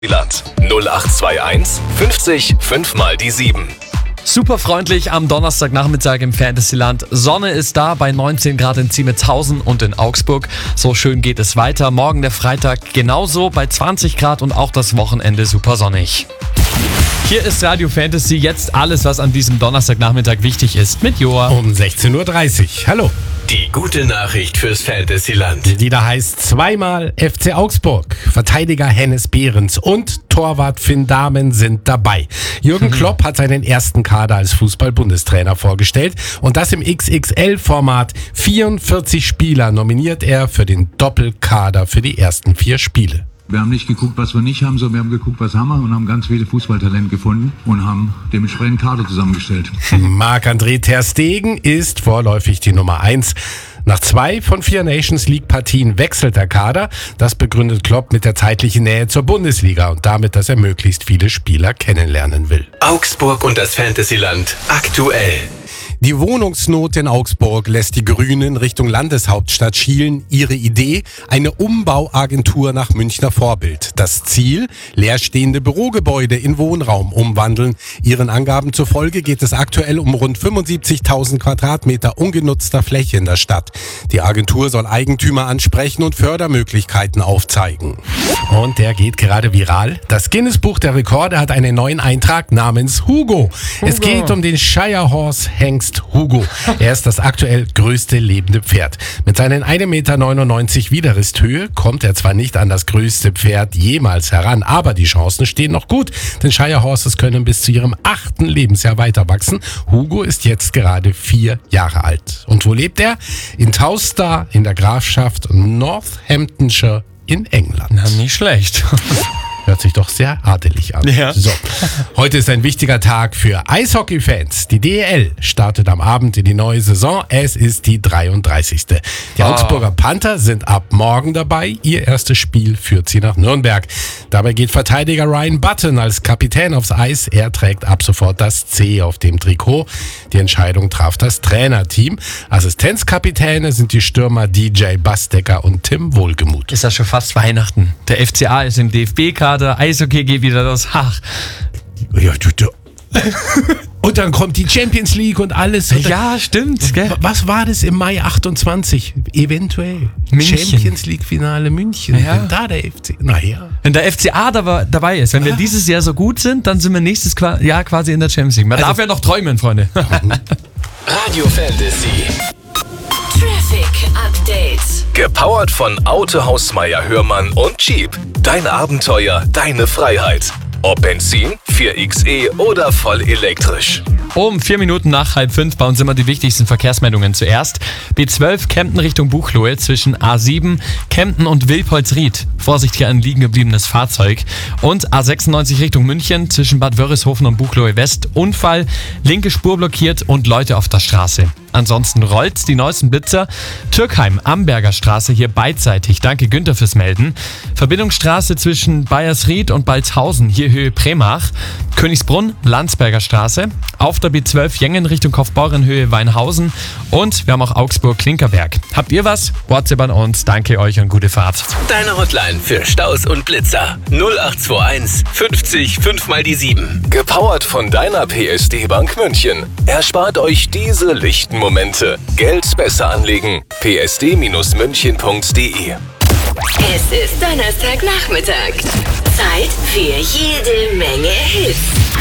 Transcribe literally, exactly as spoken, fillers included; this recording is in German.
Land null acht zwei eins fünfzig fünf mal die sieben. Super freundlich am Donnerstagnachmittag im Fantasyland. Sonne ist da bei neunzehn Grad in Ziemetshausen und in Augsburg. So schön geht es weiter. Morgen der Freitag genauso bei zwanzig Grad und auch das Wochenende super sonnig. Hier ist Radio Fantasy, jetzt alles, was an diesem Donnerstagnachmittag wichtig ist, mit Joa. Um sechzehn Uhr dreißig. Hallo. Die gute Nachricht fürs Fantasyland. Die da heißt zweimal F C Augsburg. Verteidiger Hennes Behrens und Torwart Finn Dahmen sind dabei. Jürgen mhm. Klopp hat seinen ersten Kader als Fußball-Bundestrainer vorgestellt und das im X X L-Format. vierundvierzig Spieler nominiert er für den Doppelkader für die ersten vier Spiele. Wir haben nicht geguckt, was wir nicht haben, sondern wir haben geguckt, was haben wir und haben ganz viele Fußballtalente gefunden und haben dementsprechend Kader zusammengestellt. Marc-André ter Stegen ist vorläufig die Nummer eins. Nach zwei von vier Nations League-Partien wechselt der Kader. Das begründet Klopp mit der zeitlichen Nähe zur Bundesliga und damit, dass er möglichst viele Spieler kennenlernen will. Augsburg und das Fantasyland aktuell. Die Wohnungsnot in Augsburg lässt die Grünen Richtung Landeshauptstadt schielen. Ihre Idee? Eine Umbauagentur nach Münchner Vorbild. Das Ziel? Leerstehende Bürogebäude in Wohnraum umwandeln. Ihren Angaben zufolge geht es aktuell um rund fünfundsiebzigtausend Quadratmeter ungenutzter Fläche in der Stadt. Die Agentur soll Eigentümer ansprechen und Fördermöglichkeiten aufzeigen. Und der geht gerade viral. Das Guinness-Buch der Rekorde hat einen neuen Eintrag namens Hugo. Hugo. Es geht um den Shire Horse Hengst Hugo. Er ist das aktuell größte lebende Pferd. Mit seinen ein Meter neunundneunzig Widerristhöhe kommt er zwar nicht an das größte Pferd jemals heran, aber die Chancen stehen noch gut, denn Shire Horses können bis zu ihrem achten Lebensjahr weiter wachsen. Hugo ist jetzt gerade vier Jahre alt. Und wo lebt er? In Towcester in der Grafschaft Northamptonshire in England. Na, nicht schlecht. Hört sich doch sehr adelig an. Ja. So, heute ist ein wichtiger Tag für Eishockey-Fans. Die D E L startet am Abend in die neue Saison. Es ist die dreiunddreißigste. Die Ah. Augsburger Panther sind ab morgen dabei. Ihr erstes Spiel führt sie nach Nürnberg. Dabei geht Verteidiger Ryan Button als Kapitän aufs Eis. Er trägt ab sofort das C auf dem Trikot. Die Entscheidung traf das Trainerteam. Assistenzkapitäne sind die Stürmer D J Bastecker und Tim Wohlgemuth. Ist ja schon fast Weihnachten. Der F C A ist im D F B-Kader, Eishockey geht wieder los. Ach. Ja, du, du. Und dann kommt die Champions League und alles. Und Ja, stimmt. Gell? was war das im Mai achtundzwanzig? Eventuell. München. Champions League Finale München. Ja. Wenn da der F C. Naja. Wenn der F C A da, dabei ist, wenn wir Ah. dieses Jahr so gut sind, dann sind wir nächstes Qua- Jahr quasi in der Champions League. Man Also- darf ja noch träumen, Freunde. Radio Fantasy. Traffic Update. Gepowert von Autohaus Meier Hörmann und Jeep. Dein Abenteuer, deine Freiheit. Ob Benzin, vier X E oder voll elektrisch. Um vier Minuten nach halb fünf bei uns immer die wichtigsten Verkehrsmeldungen zuerst. B zwölf Kempten Richtung Buchloe zwischen A sieben, Kempten und Wilpolsried. Vorsicht, hier ein liegen gebliebenes Fahrzeug. Und A sechsundneunzig Richtung München zwischen Bad Wörishofen und Buchloe West. Unfall, linke Spur blockiert und Leute auf der Straße. Ansonsten rollt die neuesten Blitzer. Türkheim, Amberger Straße hier beidseitig. Danke Günther fürs Melden. Verbindungsstraße zwischen Bayersried und Balzhausen, hier Höhe Premach. Königsbrunn, Landsberger Straße. Auf der B zwölf Jengen Richtung Kaufbeuren Höhe Weinhausen. Und wir haben auch Augsburg-Klinkerberg. Habt ihr was? WhatsApp an uns. Danke euch und gute Fahrt. Deine Hotline für Staus und Blitzer. null acht zwei eins fünfzig fünf mal die sieben. Gepowert von deiner P S D Bank München. Erspart euch diese lichten Momente. Geld besser anlegen. p s d münchen punkt d e. Es ist Donnerstagnachmittag. Zeit für jede Menge Hits.